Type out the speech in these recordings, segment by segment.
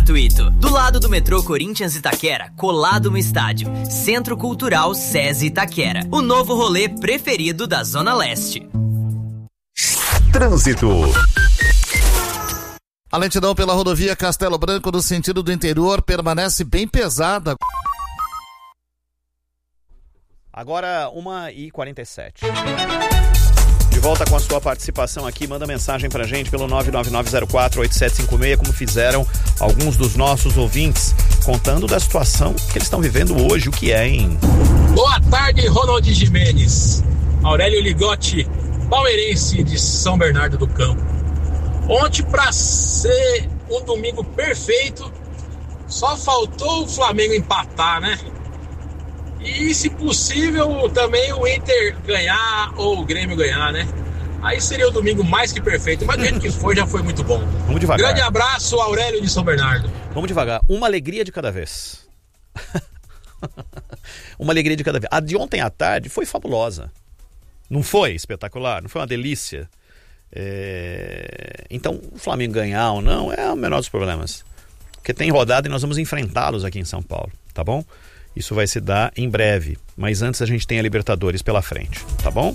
gratuito. Do lado do metrô Corinthians Itaquera, colado no estádio. Centro Cultural SESI Itaquera. O novo rolê preferido da Zona Leste. Trânsito. A lentidão pela rodovia Castelo Branco no sentido do interior permanece bem pesada. Agora 1h47. De volta com a sua participação aqui, manda mensagem pra gente pelo 999048756, como fizeram alguns dos nossos ouvintes, contando da situação que eles estão vivendo hoje, o que é, hein? Boa tarde, Ronald Gimenez. Aurélio Ligotti, palmeirense de São Bernardo do Campo. Ontem, para ser um domingo perfeito, só faltou o Flamengo empatar, né? E, se possível, também o Inter ganhar ou o Grêmio ganhar, né? Aí seria o domingo mais que perfeito. Mas do jeito que foi, já foi muito bom. Vamos devagar. Grande abraço, Aurélio de São Bernardo. Vamos devagar. Uma alegria de cada vez. Uma alegria de cada vez. A de ontem à tarde foi fabulosa. Não foi espetacular? Não foi uma delícia? Então, o Flamengo ganhar ou não é o menor dos problemas. Porque tem rodada e nós vamos enfrentá-los aqui em São Paulo, tá bom? Isso vai se dar em breve, mas antes a gente tem a Libertadores pela frente, tá bom?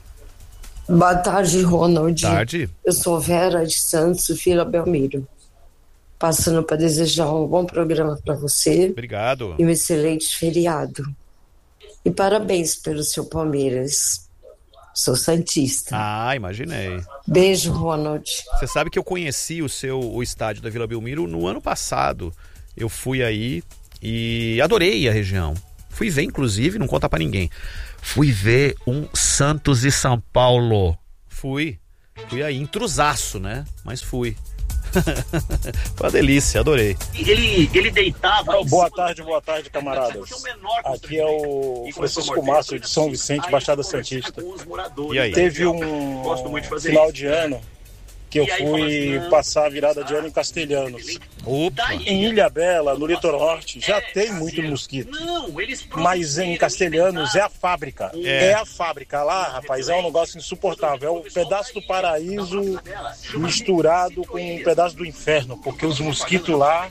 Boa tarde, Ronald. Tarde. Eu sou Vera de Santos, Vila Belmiro. Passando para desejar um bom programa para você. Obrigado. E um excelente feriado. E parabéns pelo seu Palmeiras. Sou santista. Ah, imaginei. Beijo, Ronald. Você sabe que eu conheci o estádio da Vila Belmiro no ano passado. Eu fui aí e adorei a região. Fui ver, inclusive, não conta pra ninguém. Fui ver um Santos e São Paulo. Fui aí, intrusaço, né? Mas fui. Foi uma delícia, adorei. Ele deitava... Boa tarde, camaradas. Aqui é o Francisco Márcio de São Vicente, Baixada Santista. E aí? Teve um final de ano que eu fui passar a virada de ano em Castelhanos. Opa. Em Ilhabela, no litoral norte, já tem muito mosquito. Mas em Castelhanos é a fábrica. É a fábrica. Lá, rapaz, é um negócio insuportável. É um pedaço do paraíso misturado com um pedaço do inferno. Porque os mosquitos lá,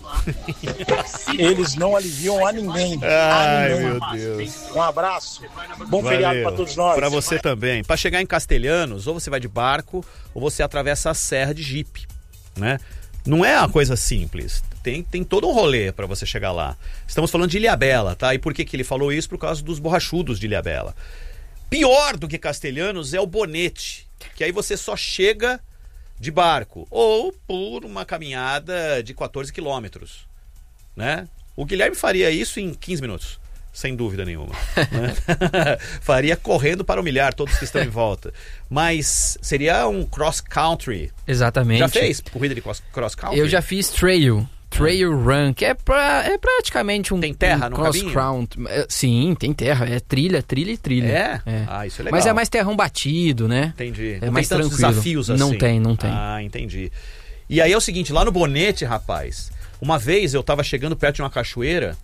eles não aliviam a ninguém. Ai, meu Deus. Um abraço. Bom feriado para todos nós. Para você também. Para chegar em Castelhanos, ou você vai de barco, ou você atravessa a serra de Jipe, né? Não é uma coisa simples. Tem todo um rolê para você chegar lá. Estamos falando de Ilhabela, tá? E por que ele falou isso? Por causa dos borrachudos de Ilhabela. Pior do que Castelhanos é o Bonete, que aí você só chega de barco ou por uma caminhada de 14 quilômetros, né? O Guilherme faria isso em 15 minutos, sem dúvida nenhuma, né? Faria correndo para humilhar todos que estão em volta. Mas seria um cross-country. Exatamente. Já fez corrida de cross-country? Eu já fiz trail run, que é praticamente um... Tem terra no cross-country. Sim, tem terra. É trilha e trilha. É? Ah, isso é legal. Mas é mais terrão batido, né? Entendi. É não mais tem tantos tranquilo. Desafios assim? Não tem. Ah, entendi. E aí é o seguinte, lá no Bonete, rapaz, uma vez eu tava chegando perto de uma cachoeira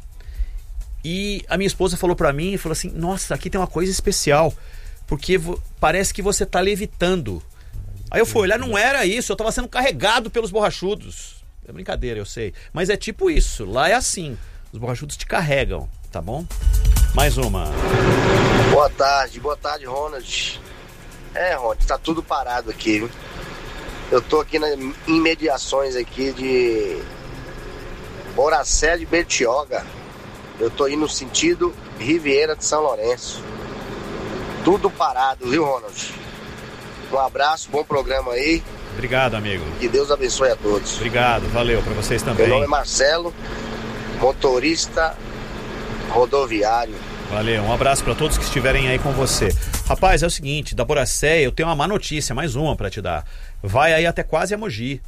e a minha esposa falou pra mim e falou assim: nossa, aqui tem uma coisa especial, porque parece que você tá levitando. Aí eu fui olhar, não era isso, eu tava sendo carregado pelos borrachudos. É brincadeira, eu sei, mas é tipo isso, lá é assim, os borrachudos te carregam, tá bom? Mais uma. Boa tarde, Ronald. Ronald, tá tudo parado aqui, viu? Eu tô aqui em imediações aqui de Boracé de Bertioga. Eu tô indo no sentido Riviera de São Lourenço. Tudo parado, viu, Ronald? Um abraço, bom programa aí. Obrigado, amigo. Que Deus abençoe a todos. Obrigado, valeu pra vocês também. Meu nome é Marcelo, motorista rodoviário. Valeu, um abraço pra todos que estiverem aí com você. Rapaz, é o seguinte, da Boracé eu tenho uma má notícia, mais uma pra te dar. Vai aí até quase a Mogi.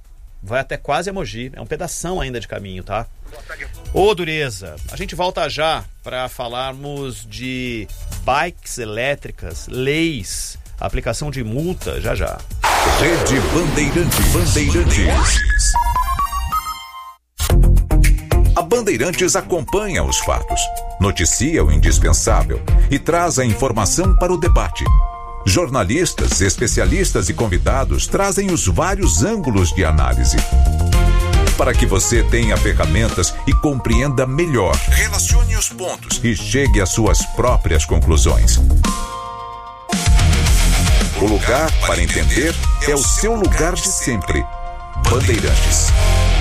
É um pedação ainda de caminho, tá? Ô, dureza, a gente volta já para falarmos de bikes elétricas, leis, aplicação de multa, já. Rede Bandeirantes. A Bandeirantes acompanha os fatos, noticia o indispensável e traz a informação para o debate. Jornalistas, especialistas e convidados trazem os vários ângulos de análise. para que você tenha ferramentas e compreenda melhor. Relacione os pontos e chegue às suas próprias conclusões. O lugar para entender é o seu lugar de sempre. Bandeirantes.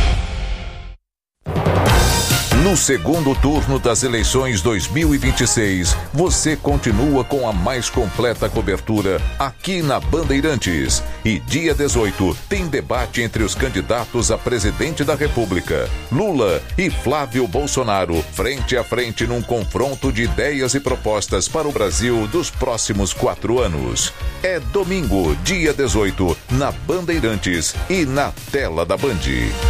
No segundo turno das eleições 2026, você continua com a mais completa cobertura aqui na Bandeirantes. E dia 18 tem debate entre os candidatos a presidente da República, Lula e Flávio Bolsonaro, frente a frente num confronto de ideias e propostas para o Brasil dos próximos 4 anos. É domingo, dia 18, na Bandeirantes e na tela da Band.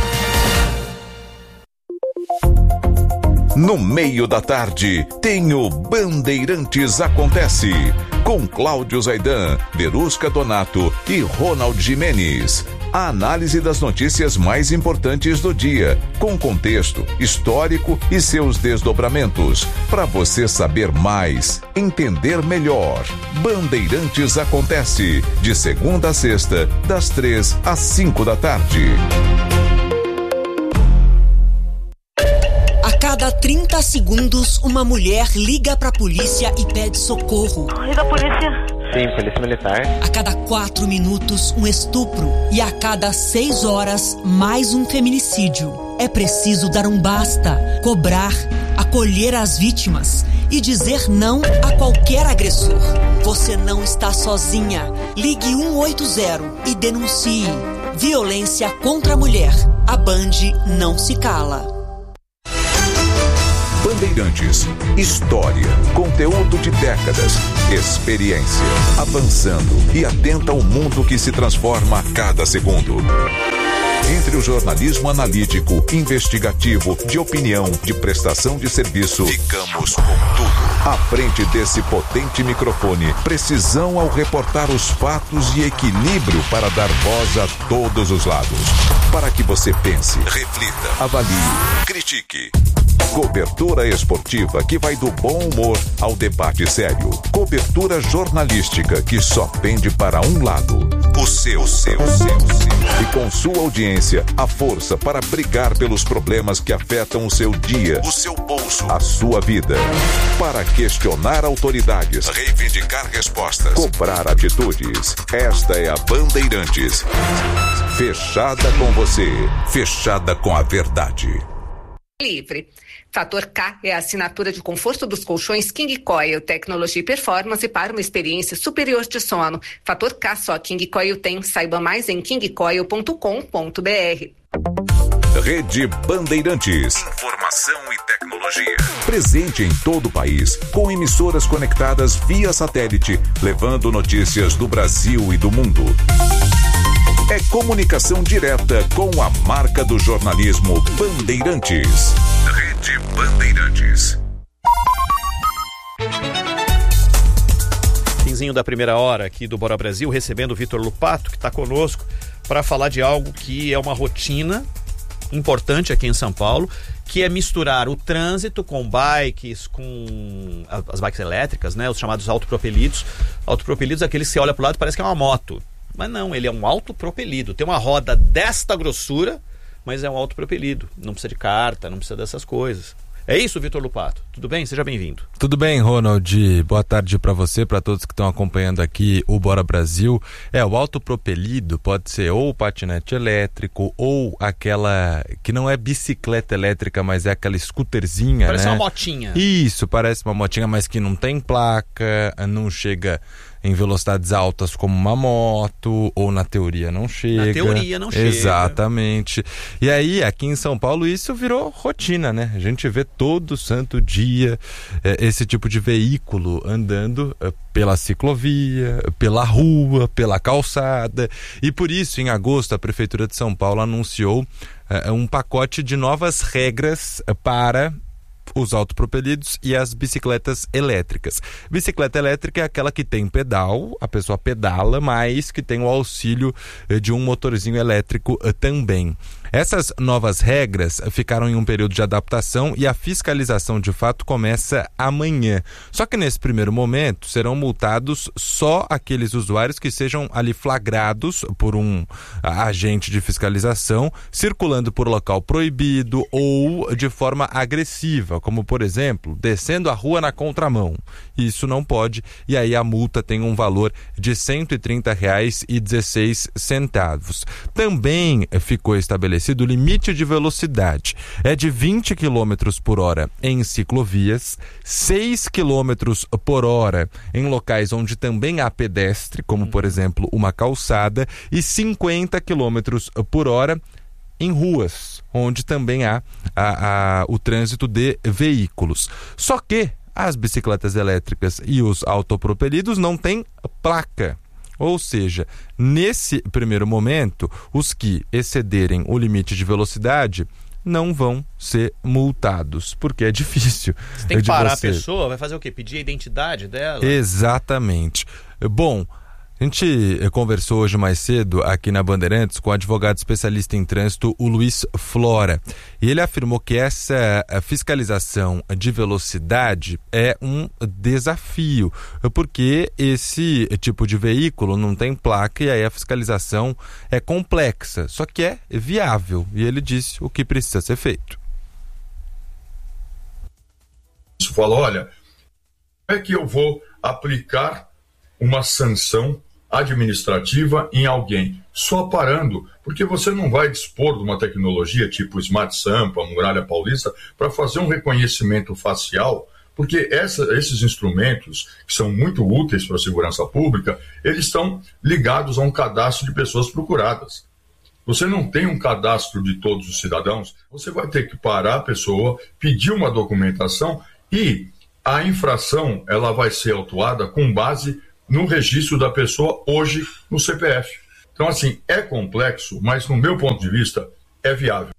No meio da tarde, tem o Bandeirantes Acontece, com Cláudio Zaidan, Verusca Donato e Ronald Gimenez. A análise das notícias mais importantes do dia, com contexto histórico e seus desdobramentos, para você saber mais, entender melhor. Bandeirantes Acontece, de segunda a sexta, das 3 às 5 da tarde. A cada 30 segundos, uma mulher liga pra polícia e pede socorro. Liga a polícia. Sim, polícia militar. A cada 4 minutos, um estupro. E a cada 6 horas, mais um feminicídio. É preciso dar um basta, cobrar, acolher as vítimas e dizer não a qualquer agressor. Você não está sozinha. Ligue 180 e denuncie. Violência contra a mulher. A Band não se cala. Bandeirantes, história, conteúdo de décadas, experiência, avançando e atenta ao mundo que se transforma a cada segundo. Entre o jornalismo analítico, investigativo, de opinião, de prestação de serviço, ficamos com tudo. À frente desse potente microfone, precisão ao reportar os fatos e equilíbrio para dar voz a todos os lados. Para que você pense, reflita, avalie, critique. Cobertura esportiva que vai do bom humor ao debate sério. Cobertura jornalística que só pende para um lado. O seu. E com sua audiência, a força para brigar pelos problemas que afetam o seu dia, o seu bolso, a sua vida. Para questionar autoridades, reivindicar respostas, cobrar atitudes. Esta é a Bandeirantes. Fechada com você, fechada com a verdade. Livre. Fator K é a assinatura de conforto dos colchões King Coil, tecnologia e performance para uma experiência superior de sono. Fator K só King Coil tem. Saiba mais em kingcoil.com.br. Rede Bandeirantes. Informação e tecnologia. Presente em todo o país, com emissoras conectadas via satélite, levando notícias do Brasil e do mundo. É comunicação direta com a marca do jornalismo Bandeirantes. Rede Bandeirantes. Finzinho da primeira hora aqui do Bora Brasil, recebendo o Vitor Lupato, que está conosco para falar de algo que é uma rotina importante aqui em São Paulo, que é misturar o trânsito com bikes, com as bikes elétricas, né? Os chamados autopropelidos. Autopropelidos, aqueles que você olha para o lado e parece que é uma moto. Mas não, ele é um autopropelido. Tem uma roda desta grossura, mas é um autopropelido. Não precisa de carta, não precisa dessas coisas. É isso, Vitor Lupato. Tudo bem? Seja bem-vindo. Tudo bem, Ronald. Boa tarde para você, para todos que estão acompanhando aqui o Bora Brasil. O autopropelido pode ser ou patinete elétrico ou aquela que não é bicicleta elétrica, mas é aquela scooterzinha, parece, né? Uma motinha. Isso, parece uma motinha, mas que não tem placa, não chega em velocidades altas como uma moto, ou na teoria não chega. Na teoria não chega. Exatamente. E aí, aqui em São Paulo, isso virou rotina, né? A gente vê todo santo dia esse tipo de veículo andando pela ciclovia, pela rua, pela calçada. E por isso, em agosto, a Prefeitura de São Paulo anunciou um pacote de novas regras para os autopropelidos e as bicicletas elétricas. Bicicleta elétrica é aquela que tem pedal, a pessoa pedala, mas que tem o auxílio de um motorzinho elétrico também. Essas novas regras ficaram em um período de adaptação e a fiscalização de fato começa amanhã. Só que nesse primeiro momento serão multados só aqueles usuários que sejam ali flagrados por um agente de fiscalização circulando por local proibido ou de forma agressiva, como por exemplo, descendo a rua na contramão. Isso não pode, e aí a multa tem um valor de R$ 130,16. Também ficou estabelecido o limite de velocidade. É de 20 km por hora em ciclovias, 6 km por hora em locais onde também há pedestre, como por exemplo uma calçada, e 50 km por hora em ruas, onde também há o trânsito de veículos. Só que as bicicletas elétricas e os autopropelidos não têm placa. Ou seja, nesse primeiro momento, os que excederem o limite de velocidade não vão ser multados, porque é difícil. Você tem que parar a pessoa, vai fazer o quê? Pedir a identidade dela? Exatamente. Bom, a gente conversou hoje mais cedo aqui na Bandeirantes com o advogado especialista em trânsito, o Luiz Flora. E ele afirmou que essa fiscalização de velocidade é um desafio, porque esse tipo de veículo não tem placa e aí a fiscalização é complexa, só que é viável. E ele disse o que precisa ser feito. Isso fala, olha, como é que eu vou aplicar uma sanção administrativa em alguém, só parando, porque você não vai dispor de uma tecnologia tipo Smart Sampa, Muralha Paulista, para fazer um reconhecimento facial, porque esses instrumentos, que são muito úteis para a segurança pública, eles estão ligados a um cadastro de pessoas procuradas. Você não tem um cadastro de todos os cidadãos, você vai ter que parar a pessoa, pedir uma documentação e a infração ela vai ser autuada com base no registro da pessoa hoje no CPF. Então, assim, é complexo, mas no meu ponto de vista, é viável.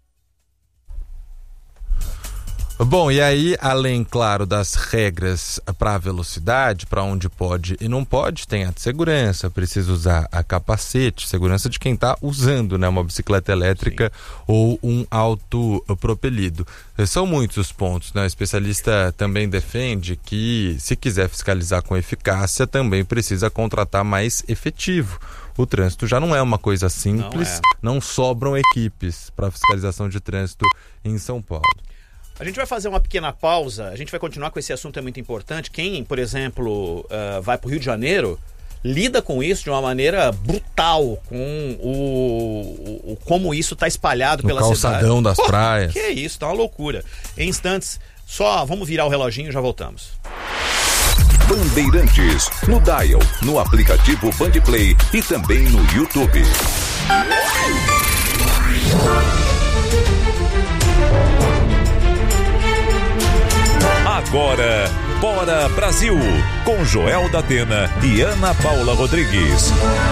Bom, e aí, além, claro, das regras para a velocidade, para onde pode e não pode, tem a de segurança, precisa usar a capacete, segurança de quem está usando, né, uma bicicleta elétrica ou um autopropelido. São muitos os pontos, né? O especialista também defende que, se quiser fiscalizar com eficácia, também precisa contratar mais efetivo. O trânsito já não é uma coisa simples, não sobram equipes para fiscalização de trânsito em São Paulo. A gente vai fazer uma pequena pausa, a gente vai continuar com esse assunto, é muito importante. Quem, por exemplo, vai para o Rio de Janeiro, lida com isso de uma maneira brutal, com como isso está espalhado pela cidade. O calçadão das praias. Que é isso, tá uma loucura. Em instantes, só vamos virar o reloginho e já voltamos. Bandeirantes, no Dial, no aplicativo Bandplay e também no YouTube. Agora, Bora Brasil, com Joel da Atena e Ana Paula Rodrigues.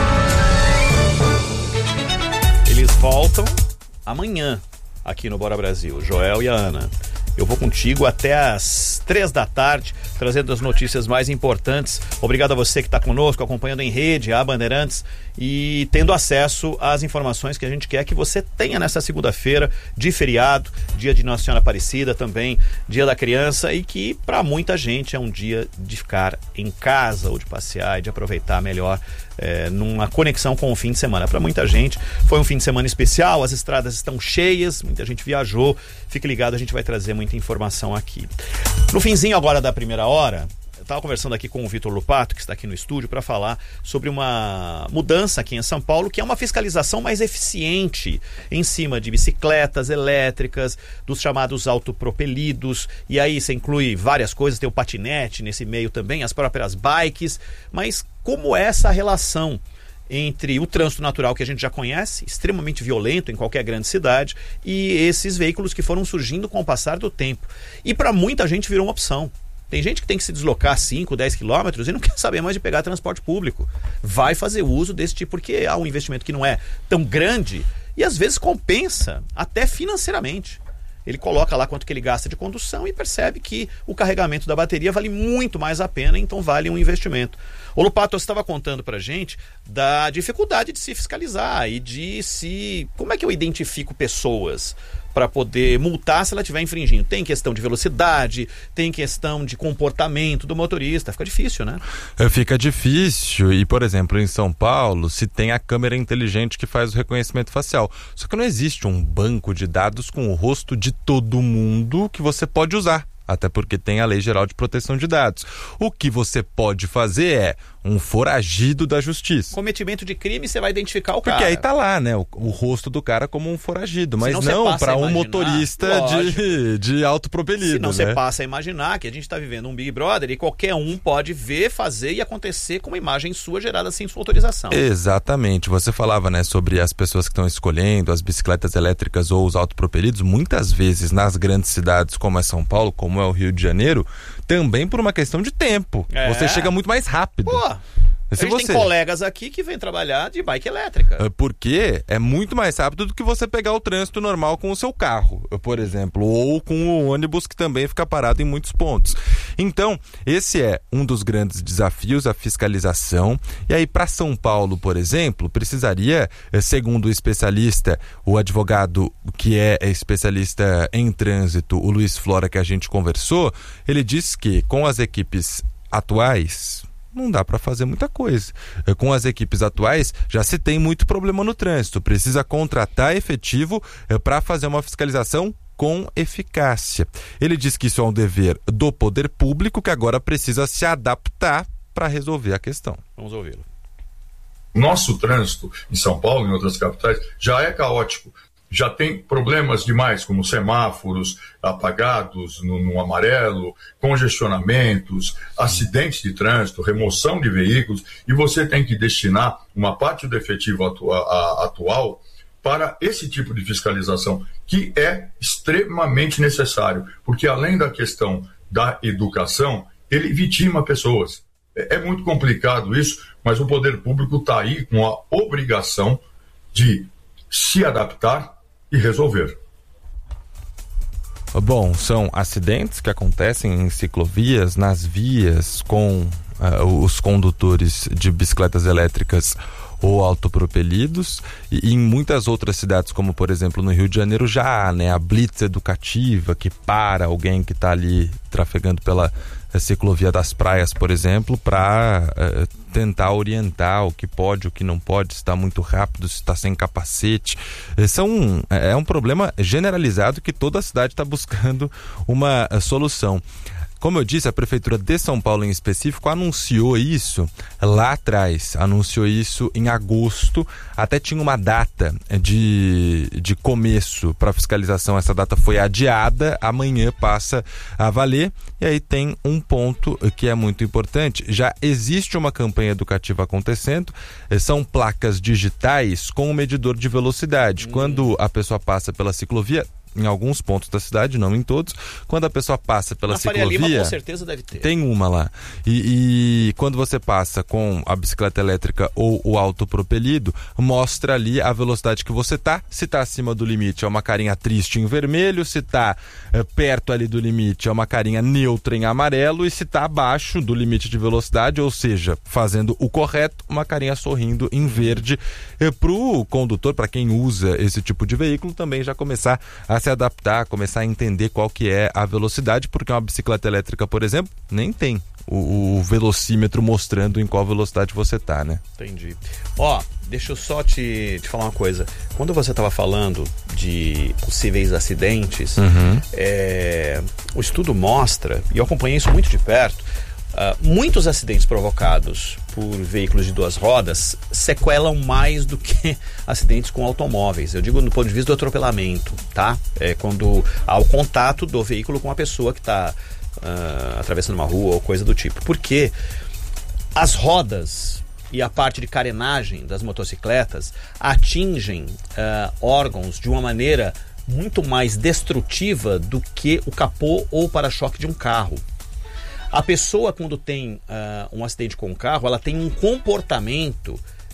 Eles voltam amanhã aqui no Bora Brasil, Joel e a Ana. Eu vou contigo até às 3 da tarde, trazendo as notícias mais importantes. Obrigado a você que está conosco, acompanhando em rede, a Bandeirantes, e tendo acesso às informações que a gente quer que você tenha nessa segunda-feira de feriado, dia de Nossa Senhora Aparecida também, dia da criança, e que para muita gente é um dia de ficar em casa ou de passear e de aproveitar melhor numa conexão com o fim de semana. Para muita gente foi um fim de semana especial, as estradas estão cheias, muita gente viajou. Fique ligado, a gente vai trazer muita informação aqui. No finzinho agora da primeira hora, eu estava conversando aqui com o Vitor Lupato, que está aqui no estúdio, para falar sobre uma mudança aqui em São Paulo, que é uma fiscalização mais eficiente em cima de bicicletas elétricas, dos chamados autopropelidos, e aí você inclui várias coisas, tem o patinete nesse meio também, as próprias bikes, mas como é essa relação entre o trânsito natural que a gente já conhece, extremamente violento em qualquer grande cidade, e esses veículos que foram surgindo com o passar do tempo. E para muita gente virou uma opção. Tem gente que tem que se deslocar 5, 10 quilômetros e não quer saber mais de pegar transporte público. Vai fazer uso desse tipo, porque há um investimento que não é tão grande e às vezes compensa, até financeiramente. ele coloca lá quanto que ele gasta de condução e percebe que o carregamento da bateria vale muito mais a pena, então vale um investimento. O Lupato, você estava contando pra gente da dificuldade de se fiscalizar e de se... Como é que eu identifico pessoas para poder multar se ela estiver infringindo? Tem questão de velocidade, tem questão de comportamento do motorista, fica difícil, né? Fica difícil e, por exemplo, em São Paulo se tem a câmera inteligente que faz o reconhecimento facial, só que não existe um banco de dados com o rosto de todo mundo que você pode usar. Até porque tem a Lei Geral de Proteção de Dados. O que você pode fazer é um foragido da justiça. Cometimento de crime, você vai identificar o cara. Porque aí tá lá, né, o rosto do cara como um foragido, mas não para um motorista de autopropelido. Senão você passa a imaginar que a gente está vivendo um Big Brother e qualquer um pode ver, fazer e acontecer com uma imagem sua gerada sem sua autorização. Exatamente. Você falava, né, sobre as pessoas que estão escolhendo as bicicletas elétricas ou os autopropelidos, muitas vezes nas grandes cidades como é São Paulo, como é o Rio de Janeiro, também por uma questão de tempo. Você chega muito mais rápido. A gente tem colegas aqui que vêm trabalhar de bike elétrica. Porque é muito mais rápido do que você pegar o trânsito normal com o seu carro, por exemplo, ou com o ônibus que também fica parado em muitos pontos. Então, esse é um dos grandes desafios, a fiscalização. E aí, para São Paulo, por exemplo, precisaria, segundo o especialista, o advogado que é especialista em trânsito, o Luiz Flora, que a gente conversou, ele diz que com as equipes atuais não dá para fazer muita coisa. Com as equipes atuais já se tem muito problema no trânsito, precisa contratar efetivo para fazer uma fiscalização com eficácia. Ele diz que isso é um dever do poder público que agora precisa se adaptar para resolver a questão. Vamos ouvi-lo. Nosso trânsito em São Paulo e em outras capitais já é caótico. Já tem problemas demais, como semáforos apagados no amarelo, congestionamentos, acidentes de trânsito, remoção de veículos, e você tem que destinar uma parte do efetivo atual para esse tipo de fiscalização, que é extremamente necessário, porque além da questão da educação, ele vitima pessoas. É muito complicado isso, mas o poder público está aí com a obrigação de se adaptar e resolver. Bom, são acidentes que acontecem em ciclovias, nas vias, com os condutores de bicicletas elétricas ou autopropelidos, e em muitas outras cidades, como por exemplo no Rio de Janeiro, já há, né, a blitz educativa que para alguém que está ali trafegando pela ciclovia das praias, por exemplo, para tentar orientar o que pode, o que não pode, se está muito rápido, se está sem capacete. É um problema generalizado que toda a cidade está buscando uma solução. Como eu disse, a Prefeitura de São Paulo em específico anunciou isso lá atrás, anunciou isso em agosto, até tinha uma data de começo para fiscalização, essa data foi adiada, amanhã passa a valer, e aí tem um ponto que é muito importante, já existe uma campanha educativa acontecendo, são placas digitais com um medidor de velocidade, quando a pessoa passa pela ciclovia, em alguns pontos da cidade, não em todos, quando a pessoa passa pela ciclovia, Faria Lima, com certeza deve ter. Tem uma lá. E quando você passa com a bicicleta elétrica ou o autopropelido, mostra ali a velocidade que você tá. Se tá acima do limite, é uma carinha triste em vermelho. Se tá perto ali do limite, é uma carinha neutra em amarelo. E se tá abaixo do limite de velocidade, ou seja, fazendo o correto, uma carinha sorrindo em verde. Pro condutor, para quem usa esse tipo de veículo, também já começar a se adaptar, começar a entender qual que é a velocidade, porque uma bicicleta elétrica, por exemplo, nem tem o velocímetro mostrando em qual velocidade você tá, né? Entendi. Deixa eu só te falar uma coisa. Quando você estava falando de possíveis acidentes, o estudo mostra, e eu acompanhei isso muito de perto, muitos acidentes provocados por veículos de duas rodas sequelam mais do que acidentes com automóveis. Eu digo do ponto de vista do atropelamento, tá? Quando há o contato do veículo com a pessoa que está atravessando uma rua ou coisa do tipo. Porque as rodas e a parte de carenagem das motocicletas atingem órgãos de uma maneira muito mais destrutiva do que o capô ou o para-choque de um carro. A pessoa, quando tem um acidente com o carro, ela tem um comportamento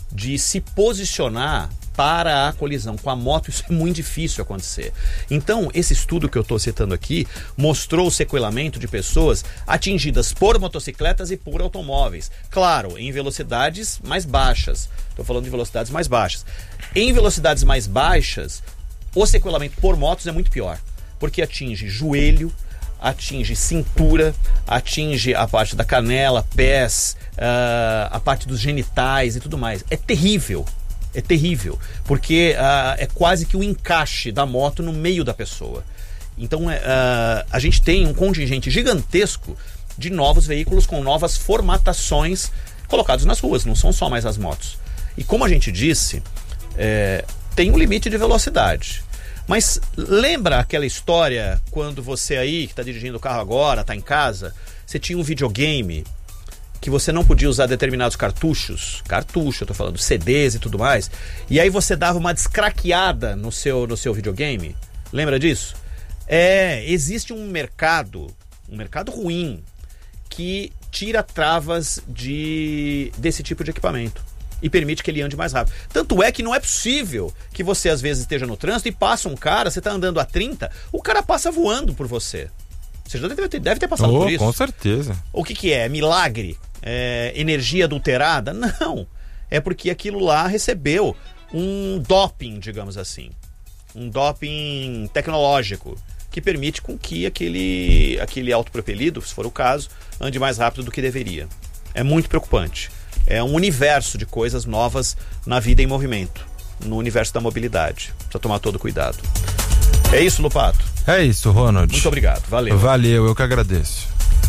de se posicionar para a colisão com a moto. Isso é muito difícil acontecer. Então, esse estudo que eu estou citando aqui mostrou o sequelamento de pessoas atingidas por motocicletas e por automóveis. Claro, em velocidades mais baixas. Estou falando de velocidades mais baixas. Em velocidades mais baixas, o sequelamento por motos é muito pior, porque atinge joelho, atinge cintura, atinge a parte da canela, pés, a parte dos genitais e tudo mais. É terrível. É terrível, porque é quase que o encaixe da moto no meio da pessoa. Então a gente tem um contingente gigantesco de novos veículos com novas formatações colocados nas ruas, não são só mais as motos. E como a gente disse, tem um limite de velocidade. Mas lembra aquela história quando você aí, que está dirigindo o carro agora, está em casa, você tinha um videogame que você não podia usar determinados cartucho, eu tô falando CDs e tudo mais, e aí você dava uma descraqueada no seu videogame? Lembra disso? Existe um mercado ruim, que tira travas desse tipo de equipamento e permite que ele ande mais rápido. Tanto é que não é possível que você às vezes esteja no trânsito e passa um cara, você está andando a 30, o cara passa voando por você. Você já deve ter passado por isso. Com certeza. O que é? Milagre? Energia adulterada? Não. É porque aquilo lá recebeu um doping, digamos assim. Um doping tecnológico que permite com que aquele autopropelido, se for o caso, ande mais rápido do que deveria. É muito preocupante. É um universo de coisas novas na vida em movimento, no universo da mobilidade. Precisa tomar todo cuidado. É isso, Lupato? É isso, Ronald. Muito obrigado. Valeu. Valeu, eu que agradeço.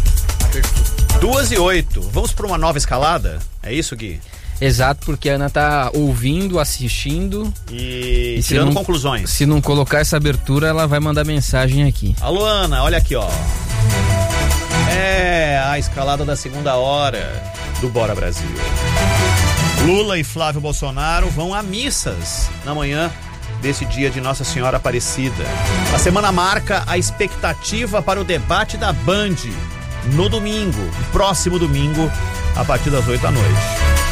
2:08. Vamos para uma nova escalada? É isso, Gui? Exato, porque a Ana tá ouvindo, assistindo e tirando conclusões. Se não colocar essa abertura, ela vai mandar mensagem aqui. Alô, Ana, olha aqui, ó. A escalada da segunda hora do Bora Brasil. Lula e Flávio Bolsonaro vão a missas na manhã desse dia de Nossa Senhora Aparecida. A semana marca a expectativa para o debate da Band no domingo, próximo domingo, a partir das 8 da noite.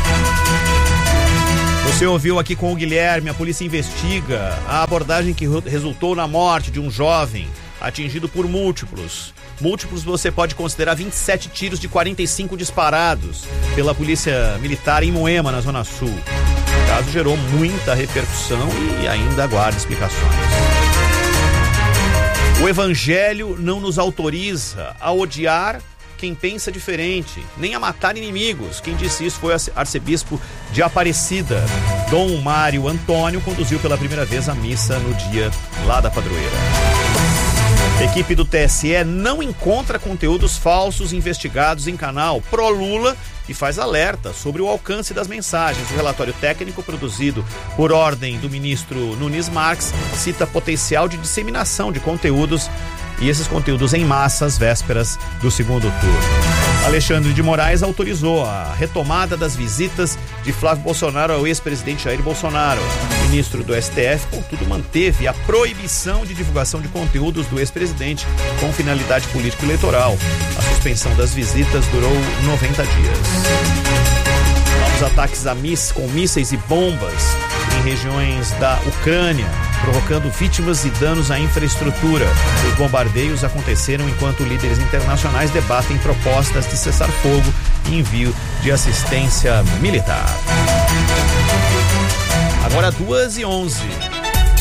Você ouviu aqui com o Guilherme, a polícia investiga a abordagem que resultou na morte de um jovem atingido por múltiplos. Múltiplos você pode considerar 27 tiros de 45 disparados pela polícia militar em Moema, na Zona Sul. O caso gerou muita repercussão e ainda aguarda explicações. O Evangelho não nos autoriza a odiar quem pensa diferente, nem a matar inimigos. Quem disse isso foi o arcebispo de Aparecida. Dom Mário Antônio conduziu pela primeira vez a missa no dia lá da padroeira. A equipe do TSE não encontra conteúdos falsos investigados em canal pró-Lula e faz alerta sobre o alcance das mensagens. O relatório técnico produzido por ordem do ministro Nunes Marques cita potencial de disseminação de conteúdos e esses conteúdos em massa às vésperas do segundo turno. Alexandre de Moraes autorizou a retomada das visitas de Flávio Bolsonaro ao ex-presidente Jair Bolsonaro. O ministro do STF, contudo, manteve a proibição de divulgação de conteúdos do ex-presidente com finalidade político-eleitoral. A suspensão das visitas durou 90 dias. Novos ataques com mísseis e bombas em regiões da Ucrânia, provocando vítimas e danos à infraestrutura. Os bombardeios aconteceram enquanto líderes internacionais debatem propostas de cessar-fogo e envio de assistência militar. Agora 2:11.